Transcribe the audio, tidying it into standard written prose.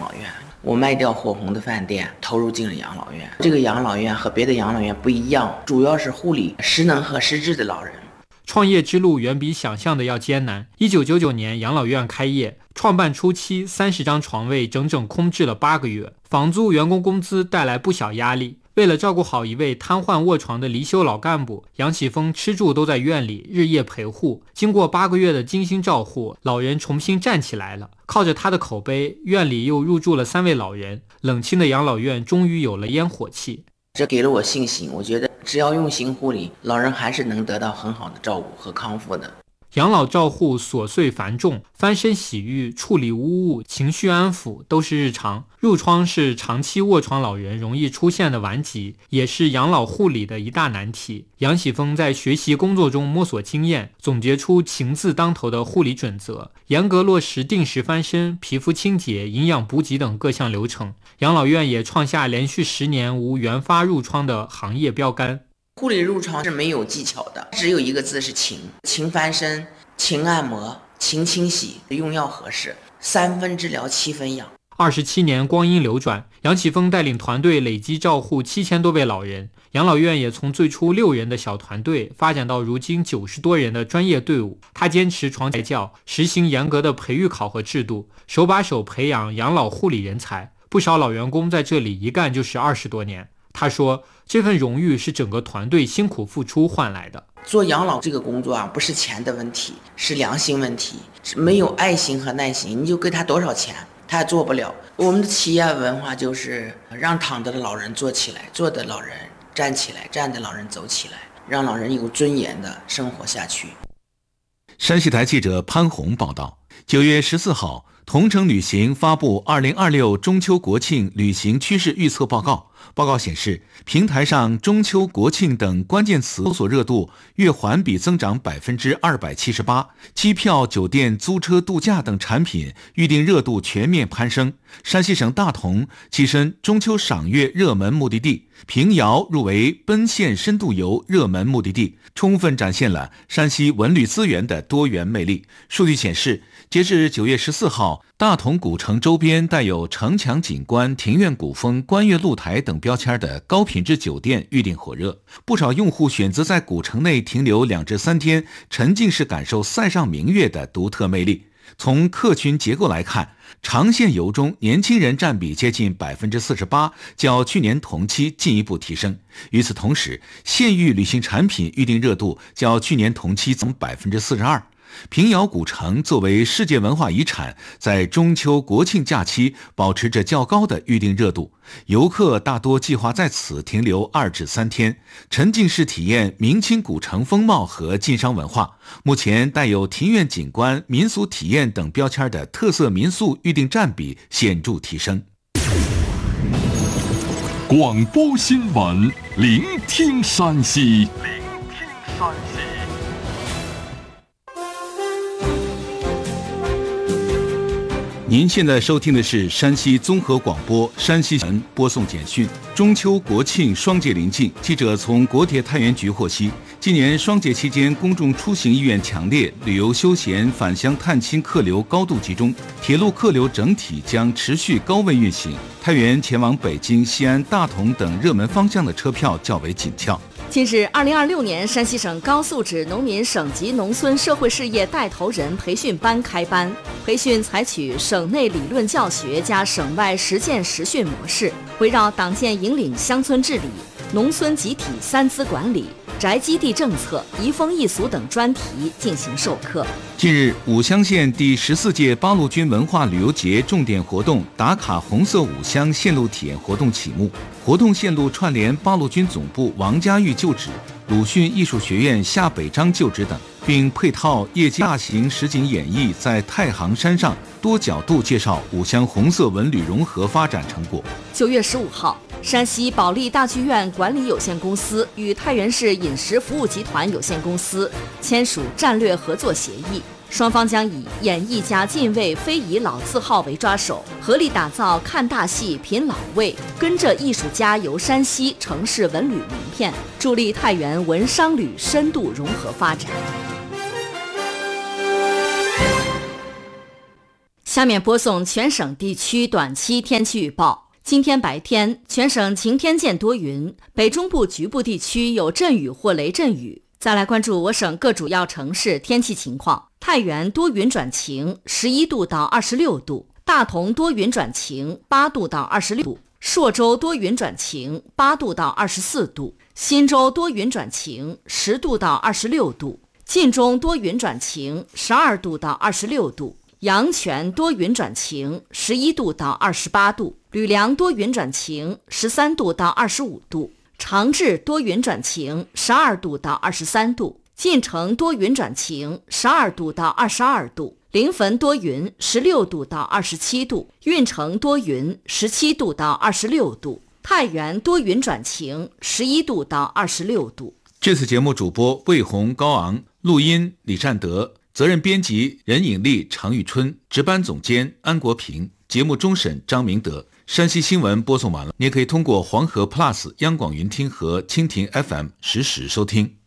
老院。我卖掉火红的饭店，投入进了养老院。这个养老院和别的养老院不一样，主要是护理失能和失智的老人。 创业之路远比想象的要艰难。1999年养老院开业，创办初期30张床位整整空置了8个月，房租、员工工资带来不小压力。为了照顾好一位瘫痪卧床的离休老干部，杨启峰吃住都在院里日夜陪护。经过8个月的精心照护，老人重新站起来了。靠着他的口碑，院里又入住了3位老人，冷清的养老院终于有了烟火气。 这给了我信心，我觉得只要用心护理，老人还是能得到很好的照顾和康复的。 养老照护琐碎繁重，翻身洗浴、处理污物、情绪安抚都是日常。褥疮是长期卧床老人容易出现的顽疾，也是养老护理的一大难题。杨喜峰在学习工作中摸索经验，总结出情字当头的护理准则，严格落实定时翻身、皮肤清洁、营养补给等各项流程。养老院也创下连续10年无原发褥疮的行业标杆。 护理褥疮是没有技巧的，只有一个字是勤。勤翻身、勤按摩、勤清洗，用药合适，3分治疗7分养。 27年光阴流转，杨启峰带领团队累计照护7000多位老人，养老院也从最初6人的小团队发展到如今90多人的专业队伍。他坚持床才教，实行严格的培育考核制度，手把手培养养老护理人才，不少老员工在这里一干就是20多年。他说，这份荣誉是整个团队辛苦付出换来的。 做养老这个工作不是钱的问题，是良心问题。没有爱心和耐心，你就给他多少钱他也做不了。我们的企业文化就是让躺着的老人坐起来，坐的老人站起来，站的老人走起来，让老人有尊严的生活下去。 山西台记者潘红报道，9月14号，同程旅行发布2026中秋国庆旅行趋势预测报告。报告显示，平台上中秋、国庆等关键词搜索热度月环比增长278%，机票、酒店、租车、度假等产品预订热度全面攀升。山西省大同跻身中秋赏月热门目的地，平遥入围奔现深度游热门目的地，充分展现了山西文旅资源的多元魅力。数据显示，截至9月14号，大同古城周边带有城墙景观、庭院古风、观月露台等标签的高品质酒店预订火热，不少用户选择在古城内停留2至3天，沉浸式感受塞上明月的独特魅力。从客群结构来看，长线游中年轻人占比接近48%，较去年同期进一步提升。与此同时，县域旅行产品预订热度较去年同期增42%。平遥古城作为世界文化遗产，在中秋国庆假期保持着较高的预订热度，游客大多计划在此停留2至3天，沉浸式体验明清古城风貌和晋商文化。目前带有庭院景观、民俗体验等标签的特色民宿预订占比显著提升。 广播新闻，聆听山西。 您现在收听的是山西综合广播山西人播送简讯。中秋国庆双节临近，记者从国铁太原局获悉，今年双节期间公众出行意愿强烈，旅游休闲、返乡探亲客流高度集中，铁路客流整体将持续高位运行。太原前往北京、西安、大同等热门方向的车票较为紧俏。 近日，2026年山西省高素质农民省级农村社会事业带头人培训班开班，培训采取省内理论教学加省外实践实训模式，围绕党建引领乡村治理、农村集体3资管理、宅基地政策、移风易俗等专题进行授课。 近日，武乡县第14届八路军文化旅游节重点活动打卡红色武乡线路体验活动启幕。活动线路串联八路军总部王家峪旧址、鲁迅艺术学院夏北章旧址等，并配套夜间大型实景演绎，在太行山上多角度介绍武乡红色文旅融合发展成果。 9月15号，山西保利大剧院管理有限公司与太原市饮食服务集团有限公司签署战略合作协议，双方将以演绎加进味非遗老字号为抓手，合力打造看大戏品老味，跟着艺术家游山西城市文旅名片，助力太原文商旅深度融合发展。 下面播送全省地区短期天气预报。今天白天，全省晴天见多云，北中部局部地区有阵雨或雷阵雨。再来关注我省各主要城市天气情况。太原多云转晴，11度到26度；大同多云转晴，8度到26度；朔州多云转晴，8度到24度；忻州多云转晴，10度到26度；晋中多云转晴，12度到26度；阳泉多云转晴，11度到28度；吕梁多云转晴，13度到25度；长治多云转晴，12度到23度；晋城多云转晴，12度到22度；临汾多云，16度到27度；运城多云，17度到26度；太原多云转晴，11度到26度。 这次节目主播魏红、高昂，录音李善德，责任编辑任颖丽、常玉春，值班总监安国平，节目终审张明德。山西新闻播送完了，你也可以通过黄河 Plus、央广云听和蜻蜓 FM 实时收听。